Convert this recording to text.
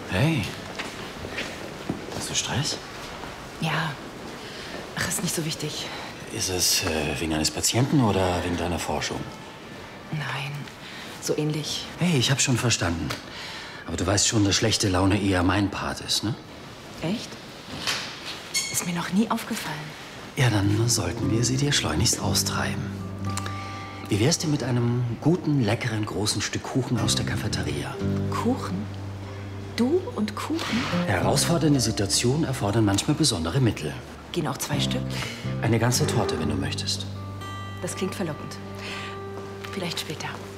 Hey, hast du Stress? Ja. Ach, ist nicht so wichtig. Ist es wegen eines Patienten oder wegen deiner Forschung? Nein, so ähnlich. Hey, ich habe schon verstanden. Aber du weißt schon, dass schlechte Laune eher mein Part ist, ne? Echt? Ist mir noch nie aufgefallen. Ja, dann sollten wir sie dir schleunigst austreiben. Wie wär's dir mit einem guten, leckeren, großen Stück Kuchen aus der Cafeteria? Kuchen? Du und Kuchen? Herausfordernde Situationen erfordern manchmal besondere Mittel. Gehen auch 2 Stück? Eine ganze Torte, wenn du möchtest. Das klingt verlockend. Vielleicht später.